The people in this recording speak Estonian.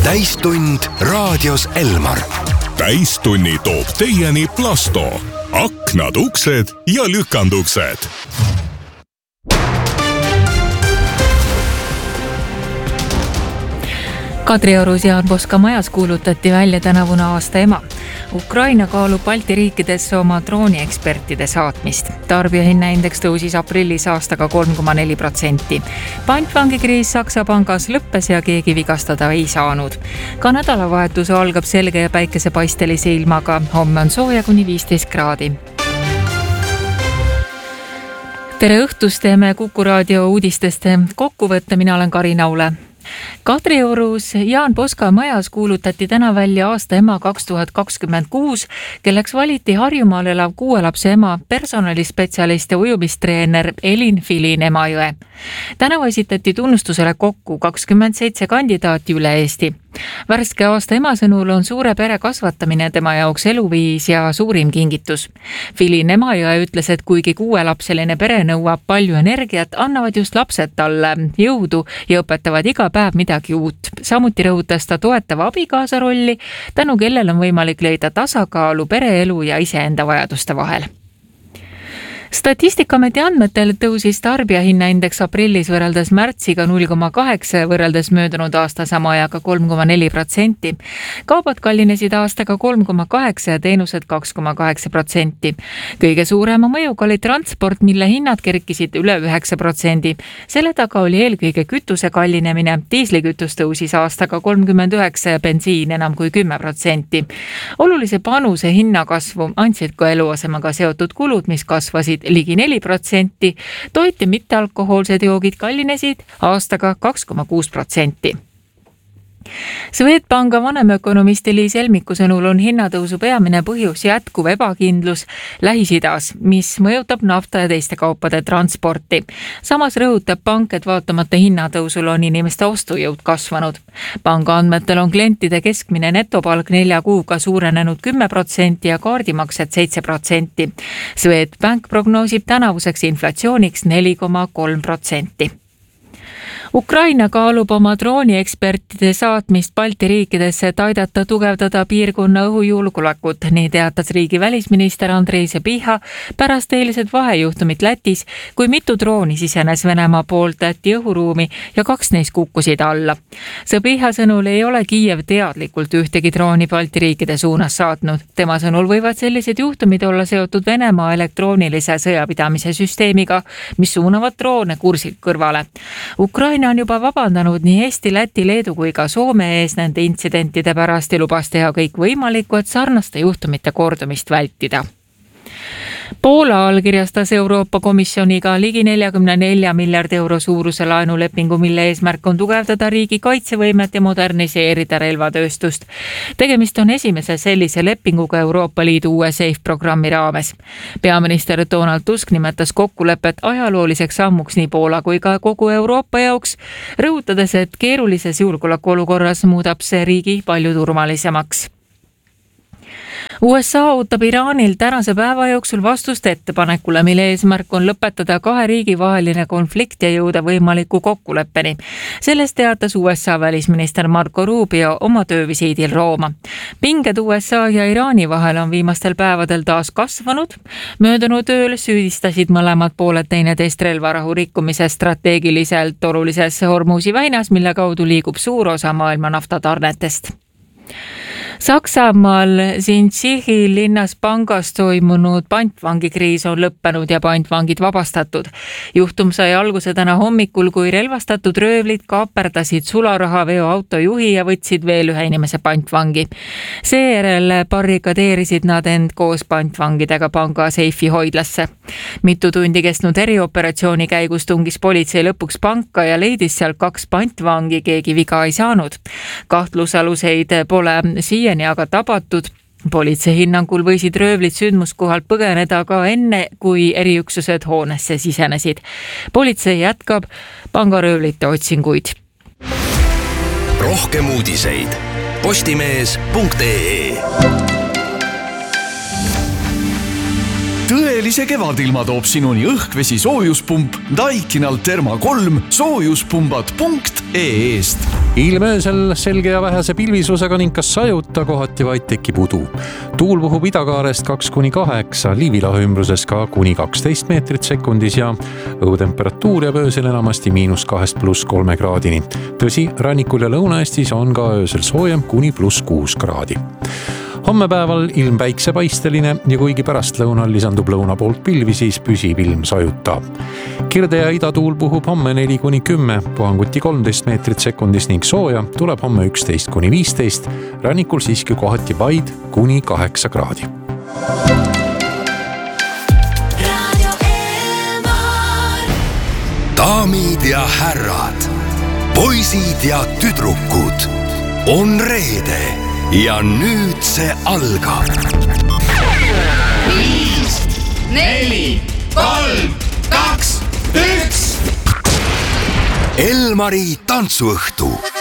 Täistund raadios Elmar. Täistunni toob teieni Plasto. Aknad, uksed ja lükanduksed. Kadriorus Jaan Poska majas kuulutati välja tänavune aasta ema. Ukraina kaalub Balti riikidesse oma drooniekspertide saatmist. Tarbijahinnaindeks tõusis aprillis aastaga 3,4%. Pantvangikriis Saksa pangas lõppes ja keegi vigastada ei saanud. Ka nädalavahetus algab selge ja päikesepaistelise ilmaga. Homme on sooja kuni 15 kraadi. Tere õhtust, teeme Kuku raadio uudistest kokkuvõtte, mina olen Karin Aule. Kadriorus Jaan Poska majas kuulutati täna välja aasta ema 2026, kelleks valiti Harjumaal elav 6 lapse ema, personalispetsialist ja ujumistreener Elin Filin Emajõe. Täna esitati tunnustusele kokku 27 kandidaati üle Eesti. Värske aasta ema sõnul on suure pere kasvatamine tema jaoks eluviis ja suurim kingitus. Filin Emajõe ütles, et kuigi 6-lapseline pere nõuab palju energiat, annavad just lapsed talle jõudu ja õpetavad iga päev midagi uut. Samuti rõhutas ta toetava abikaasa rolli, tänu kellel on võimalik leida tasakaalu pereelu ja iseenda vajaduste vahel. Statistikameti andmetel tõusis tarbijahinnaindeks aprillis võrreldes märtsiga 0,8, võrreldes möödunud aasta sama ajaga 3,4%. Kaubad kallinesid aastaga 3,8 ja teenused 2,8%. Kõige suurema mõjuga oli transport, mille hinnad kerkisid üle 9%. Selle taga oli eelkõige kütuse kallinemine. Diislikütus tõusis aastaga 39 ja bensiin enam kui 10%. Olulise panuse hinnakasvu andsid ka eluasemaga seotud kulud, mis kasvasid ligi 4%, toit ja mittealkohoolsed joogid kallinesid aastaga 2,6%. Swedbanka vanemökonomisti Liis Elmiku sõnul on hinnatõusu peamine põhjus jätkuv ebakindlus Lähis-Idas, mis mõjutab nafta ja teiste kaupade transporti. Samas rõhutab pank, et vaatamata hinnatõusul on inimeste ostujõud kasvanud. Panga andmetel on klientide keskmine netopalk 4 kuuga suurenenud 10% ja kaardimaksed 7%. Swedbank prognoosib tänavuseks inflatsiooniks 4,3%. Ukraina kaalub oma drooniekspertide saatmist Balti riikidesse, et aidata tugevdada piirkonna õhujulgeolekut, nii teatas riigi välisminister Andrei Sepihha pärast eilset vahejuhtumit Lätis, kui mitu drooni sisenes Venemaa poolt Läti õhuruumi ja 2 neist kukkusid alla. Sepihha sõnul ei ole Kiiev teadlikult ühtegi drooni Balti riikide suunas saatnud. Tema sõnul võivad sellised juhtumid olla seotud Venemaa elektroonilise sõjapidamise süsteemiga, mis suunavad droone kursilt kõrvale. Ukraina on juba vabandanud nii Eesti, Läti, Leedu kui ka Soome ees nende intsidentide pärast ja lubas teha kõik võimalikku, et sarnaste juhtumite kordumist vältida. Poola allkirjastas Euroopa Komisjoniga ligi 44 miljardi euro suuruse laenulepingu, mille eesmärk on tugevdada riigi kaitsevõimet ja moderniseerida relvatööstust. Tegemist on esimese sellise lepinguga Euroopa Liidu uue SAFE-programmi raames. Peaminister Donald Tusk nimetas kokkulepet ajalooliseks sammuks nii Poola kui ka kogu Euroopa jaoks, rõhutades, et keerulises julgeolekuolukorras muudab see riigi palju turvalisemaks. USA ootab Iraanil tänase päeva jooksul vastust ettepanekule, mille eesmärk on lõpetada 2 riigi vaheline konflikt ja jõuda võimaliku kokkuleppeni. Sellest teatas USA välisminister Marco Rubio oma töövisiidil Rooma. Pinged USA ja Iraani vahel on viimastel päevadel taas kasvanud. Möödunud ööl süüdistasid mõlemad pooled teineteist relvarahu rikkumise strateegiliselt olulises Hormuzi väinas, mille kaudu liigub suur osa maailma naftatarnetest. Saksamaal Sintsihi linnas pangas toimunud pantvangikriis on lõppenud ja pantvangid vabastatud. Juhtum sai alguse täna hommikul, kui relvastatud röövlid kaaperdasid sularahaveo juhi ja võtsid veel ühe inimese pantvangi. Seejärel barrikadeerisid nad end koos pantvangidega panga seifi hoidlasse. Mitu tundi kestnud erioperatsiooni käigus tungis politsei lõpuks panka ja leidis seal 2 pantvangi, keegi viga ei saanud. Kahtlusaluseid pole siiani aga tabatud. Politsei hinnangul võisid röövlid sündmuskohalt põgeneda ka enne, kui eriüksused hoonesse sisenesid. Politsei jätkab pangaröövlite otsinguid. Rohkem uudiseid postimees.ee Tõelise kevadilma toob sinuni õhkvesi soojuspump Daikinal Therma 3 soojuspumbad.ee-st. Ilmöösel selge ja vähese pilvisusega ning kas sajuta, kohati vaid tekib udu. Tuul puhub idakaarest 2-8, Liivilahe ümbruses ka kuni 12 meetrit sekundis ja õhutemperatuur jääb öösel enamasti -2 + 3 kraadini. Tõsi, rannikul ja Lõuna-Eestis on ka öösel soojem kuni +6 kraadi. Homme päeval ilm päiksepaisteline ja kuigi pärast lõunal lisandub lõuna poolt pilvi, siis püsib ilm sajuta. Kirde ja idatuul puhub homme 4-10, puhanguti 13 meetrit sekundis ning sooja tuleb homme 11-15, rannikul siiski kohati vaid kuni 8 kraadi. Daamid ja härrad, poisid ja tüdrukud, on reede ja nüüd see algab. 5, 4, 3, 2, 1. Elmari tantsuõhtu